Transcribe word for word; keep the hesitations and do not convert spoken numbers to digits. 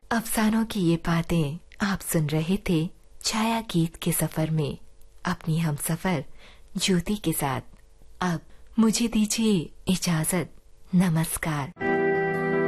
अफसानों की ये बातें आप सुन रहे थे छाया गीत के सफर में अपनी हम सफर ज्योति के साथ। अब मुझे दीजिए इजाजत। नमस्कार।